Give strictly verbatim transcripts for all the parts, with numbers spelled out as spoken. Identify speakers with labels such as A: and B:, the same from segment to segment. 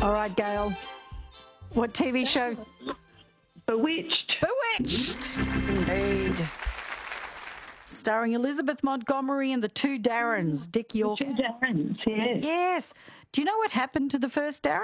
A: All right, Gail. What T V show?
B: Bewitched.
A: Bewitched. Indeed. Starring Elizabeth Montgomery and the two Darrens, Dick York.
B: Two Darrens, yes.
A: Yes. Do you know what happened to the first Darren?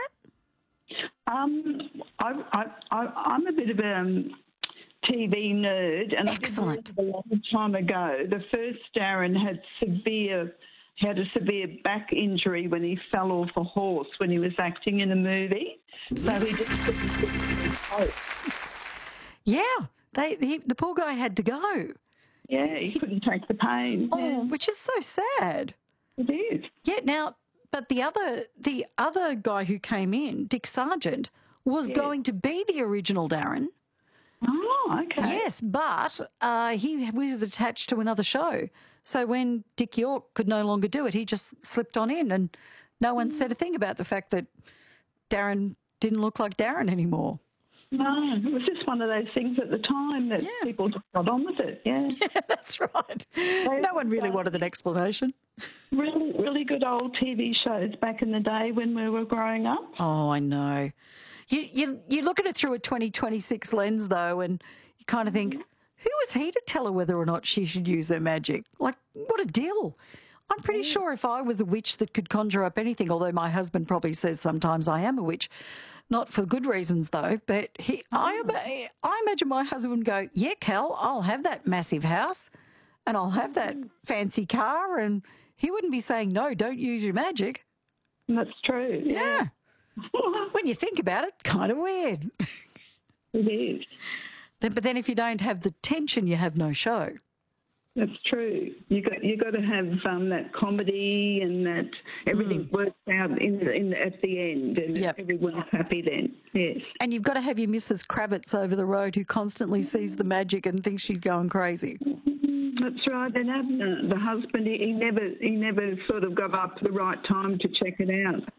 B: Um, I, I, I, I'm a bit of a um, T V nerd, and
A: Excellent.
B: I did a long time ago. The first Darren had severe, had a severe back injury when he fell off a horse when he was acting in a movie. So he just couldn't.
A: Yeah. They, he, the poor guy had to go.
B: Yeah, he couldn't take the pain.
A: Oh,
B: yeah.
A: which is so sad.
B: It is.
A: Yeah. Now, but the other the other guy who came in, Dick Sargent, was
B: Yeah.
A: going to be the original Darren.
B: Oh, okay.
A: Yes, but uh, he was attached to another show. So when Dick York could no longer do it, he just slipped on in, and no one said a thing about the fact that Darren didn't look like Darren anymore.
B: No, it was just one of those things at the time that
A: Yeah.
B: people just got on with it, yeah.
A: Yeah, that's right. No one really wanted an explanation.
B: Really, really good old T V shows back in the day when we were growing up.
A: Oh, I know. You you you look at it through a twenty twenty-six lens, though, and you kind of think, who was he to tell her whether or not she should use her magic? Like, what a deal. I'm pretty sure if I was a witch that could conjure up anything, although my husband probably says sometimes I am a witch, not for good reasons though, but he, I, ima- I imagine my husband would go, yeah, Cal, I'll have that massive house and I'll have that fancy car, and he wouldn't be saying, no, don't use your magic.
B: That's true.
A: Yeah.
B: Yeah.
A: When you think about it, kind of weird.
B: It is.
A: Then- But then if you don't have the tension, you have no show.
B: That's true. You got you got to have um, that comedy and that everything works out in the, in the, at the end, and
A: Yep.
B: everyone's happy then. Yes.
A: And you've got to have your Missus Kravitz over the road who constantly sees the magic and thinks she's going crazy.
B: That's right. And Abner, the husband, he, he never he never sort of got up to the right time to check it out.